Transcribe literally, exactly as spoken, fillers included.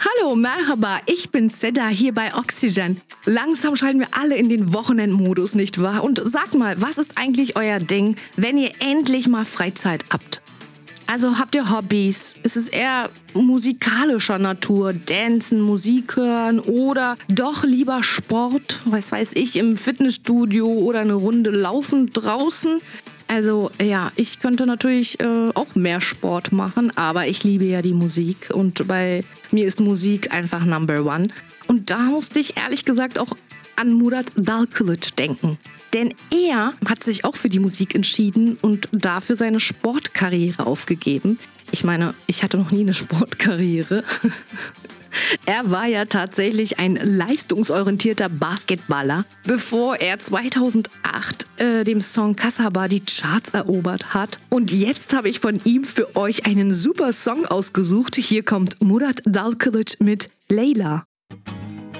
Hallo, Merhaba, ich bin Seda hier bei Oxygen. Langsam schalten wir alle in den Wochenendmodus, nicht wahr? Und sag mal, was ist eigentlich euer Ding, wenn ihr endlich mal Freizeit habt? Also habt ihr Hobbys? Ist es eher musikalischer Natur, Dancen, Musik hören oder doch lieber Sport, was weiß ich, im Fitnessstudio oder eine Runde laufen draußen? Also ja, ich könnte natürlich äh, auch mehr Sport machen, aber ich liebe ja die Musik und bei mir ist Musik einfach Number One. Und da musste ich ehrlich gesagt auch an Murat Dalkılıç denken. Denn er hat sich auch für die Musik entschieden und dafür seine Sportkarriere aufgegeben. Ich meine, ich hatte noch nie eine Sportkarriere. Er war ja tatsächlich ein leistungsorientierter Basketballer, bevor er zweitausendacht äh, dem Song Kasaba die Charts erobert hat. Und jetzt habe ich von ihm für euch einen super Song ausgesucht. Hier kommt Murat Dalkılıç mit Leyla.